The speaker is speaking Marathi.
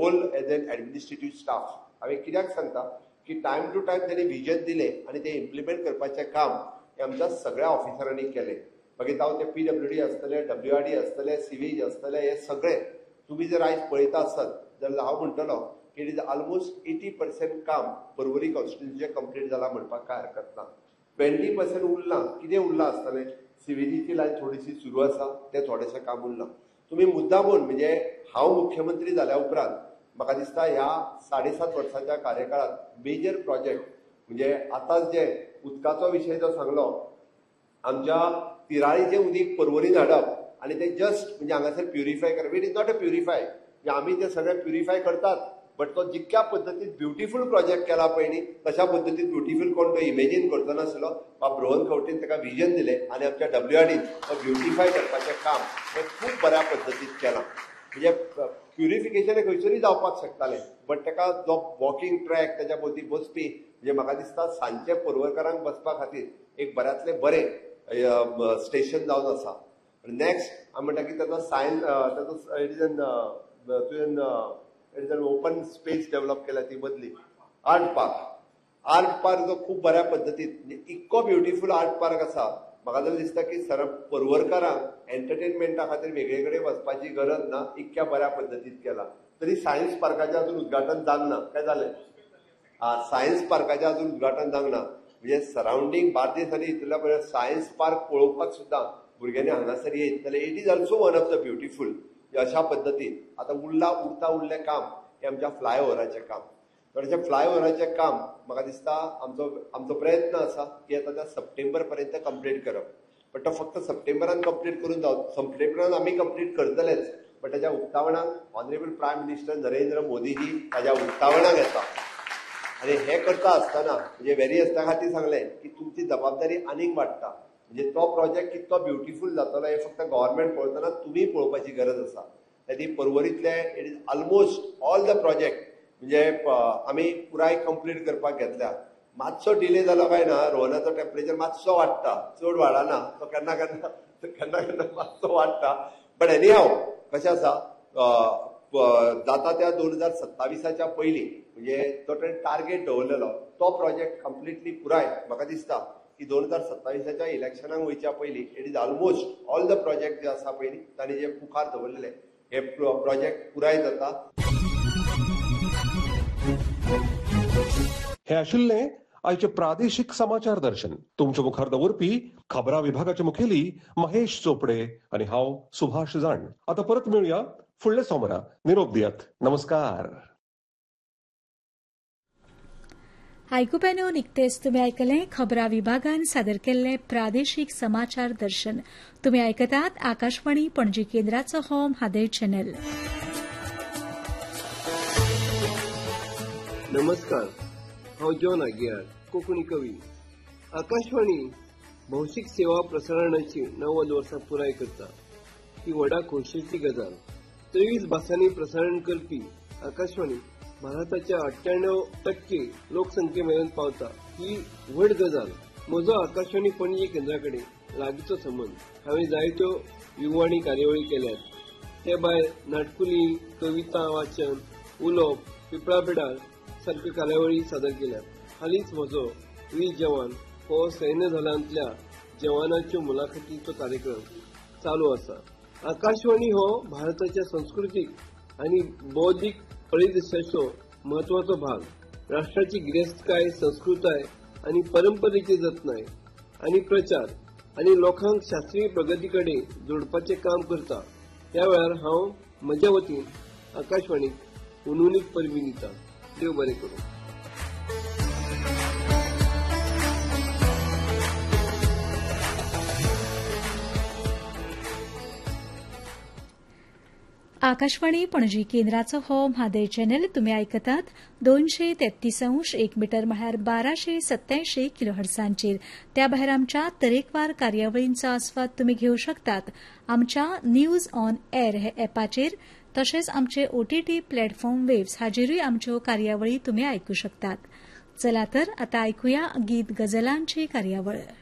Hole as an administrative staff हांवें कित्याक सांगता की टायम टू टायम त्यांनी विजन दिले आणि ते इम्प्लिमेंट करपाचें काम हे आमच्या सगळ्या ऑफिसरांनी केलें. मागीर जावं ते PWD आसतले, WRD आसतले, सिवेज आसतले, हे सगळे तुम्ही जर आयज पळयता आसत जाल्यार हांव म्हणटलो की इट इज ऑलमोस्ट 80% काम पर्वरी कॉन्स्टिट्युएन्सीचें कंप्लीट जाला म्हणपाक काय हरकत ना. 20% उरलां. कितें उरलां आसतलें? सिवेजीची लायन थोडीशी सुरू आसा, तें थोडेशें काम उरलां. तुम्ही मुद्दामून म्हणजे हांव मुख्यमंत्री जाल्या उपरांत म्हाका दिसता ह्या 7.5 वर्साच्या कार्यकाळात मेजर प्रोजेक्ट म्हणजे आतांच जे उदकाचो विशय जो सांगलो, आमच्या तिराळीचें उदीक पर्वरीन हाडप आणि ते जस्ट म्हणजे हांगासर प्युरिफाय करप. It is not a purify, म्हणजे आमी ते सगळे प्युरिफाय करतात, बट तो जितक्या पद्दतीन ब्युटिफूल प्रोजेक्ट केला पळय न्ही, तशा पद्दतीन ब्युटिफूल कोण तो इमेजीन करचो नासलो. बाब रोहन खंवटेन ताका विजन दिलें आणि आमच्या WRDन तो ब्युटिफाय करपाचें काम हें खूब बऱ्या पद्दतीन केलां. म्हणजे प्युरिफिकेशन खंयसरूय जावपाक शकतालें, बट ताका जो वॉकिंग ट्रॅक ताच्या भोवती बसपी म्हणजे म्हाका दिसता सांजचे पर्वरकारांक बसपा खातीर एक बऱ्यांतलें बरें स्टेशन जावन आसा. नेक्स्ट हांव म्हणटा की ताचो सायन्स ताचो it is open space develop केल्या ती बदली आर्ट पार्क जो खूब बऱ्या पद्दतीन म्हणजे इतको ब्युटिफूल आर्ट पार्क आसा. म्हाका जाल्यार दिसता की पर्वरकारांक एंटरटेनमेंटा खातीर वेगळे कडेन वचपाची गरज ना, इतक्या बऱ्या पद्दतीन केला. तरी सायन्स पार्काचें अजून उद्घाटन जावंक ना. काय जालें? सायन्स पार्काचें अजून उद्घाटन जावंक ना. म्हणजे सराउंडींग बार्देस आनी इतल्या बरें सायन्स पार्क पळोवपाक सुद्दां भुरग्यांनी हांगासर येयत जाल्यार it is also one of the beautiful. अशा पद्दतीन आतां उरता उरलें काम हें आमच्या फ्लायओव्हराचें काम. थोडेशें फ्लायओव्हराचें काम म्हाका दिसता आमचो प्रयत्न आसा की आतां त्या सप्टेंबर पर्यंत कंप्लीट करप. बट तो फक्त सप्टेंबरान कंप्लीट करून सप्टेंबरान आमी कंप्लीट करतलेच, बट ताच्या उक्तावणाक honourable prime minister Narendra Modiji ताच्या उक्तावणाक येता आनी हें करता आसतना म्हणजे व्हेरियस त्या खातीर सांगलें की तुमची जबाबदारी आनीक वाडटा. म्हणजे तो प्रोजेक्ट कितलो ब्युटिफूल जातलो हे फक्त गव्हर्नमेंट पळयतना तुमी पळोवपाची गरज आसा. ती पर्वरींतले it is almost all the project म्हणजे आमी पुराय कंप्लीट करपाक घेतल्या. मातसो डिले जालो काय ना, रोहनाचो टेम्परेचर मातसो वाडटा, चड वाडना, तो केन्ना केन्ना मातसो वाडटा. बट एनी हाव कशें आसा जाता त्या 2027च्या पयलीं म्हणजे तो टार्गेट दवरलेलो तो प्रोजेक्ट कंप्लिटली पुराय म्हाका दिसता की 2027च्या इलेक्शनाक वयच्या पयलीं it is almost all the project जे आसा पळय तांणी जे मुखार दवरलेले हे प्रोजेक्ट पुराय जाता. हे आशिल्ले आयचे प्रादेशीक समाचार दर्शन. तुमच्या मुखार दवरपी खबरां विभागाचे मुखेली महेश चोपडे आणि हांव सुभाष जाण. आता परत मेळुया फुडल्या सोमारा. निरोप दियात. नमस्कार. आयकुप्यानो निकतेच तुम्ही आयकलें खबरां विभागान सादर केल्लें प्रादेशीक समाचार दर्शन. तुम्ही आयकतात आकाशवाणी पणजी केंद्राचो हो म्हादय चॅनल. नमस्कार, हांव जॉन आगियार, कोंकणी कवी. आकाशवाणी भौशीक सेवा प्रसारणाची 90 वर्सां पुराय करता. ही व्हडा खोशयेची गजाल. 23 भासांनी प्रसारण करपी आकाशवाणी भारताच्या 98% लोकसंख्ये मेरेन पावता. ही व्हड गजाल. म्हजो आकाशवाणी पणजी केंद्रा कडेन लागींचो संबंद. हांवें जायत्यो युवाणी कार्यावळी केल्यात. ते भायर नाटकुली, कविता वाचन, उलोवप, पिपळा पिडार सारक्यो कार्यावळी सादर केल्यात. हालींच म्हजो 20 जवान हो सैन्य दलांतल्या जवानांच्यो मुलाखतीचो कार्यक्रम चालू आसा. आकाशवाणी हो भारताच्या संस्कृतीक आनी बौद्धीक परिदृश्याचो महत्वाचो भाग. राष्ट्राची गिरेस्तकाय, संस्कृताय आनी परंपरेची जतनाय आनी प्रचार आनी लोकांक शास्त्रीय प्रगती कडेन जोडपाचें काम करता. ह्या वेळार हांव म्हज्या वतीन आकाशवाणीक उनुनीक परबीं दिता. देव बरें करूं. आकाशवाणी पणजी केंद्राचो हो म्हादय चॅनल तुम्ही आयकतात 233.1 मीटर म्हळ्यार 1287 किलोहर्ट्झांचेर. त्या भायर आमच्या तरेकवार कार्यावळींचो आस्वाद तुम्ही घेवं शकतात आमच्या न्यूज ऑन एअर हे एपाचेर. तशेंच आमचे OTT प्लॅटफॉर्म वेव्स हाचेरूय आमच्यो कार्यावळी तुम्ही आयकूं शकतात. चला तर आता आयकुया गीत गझलांची कार्यावळ.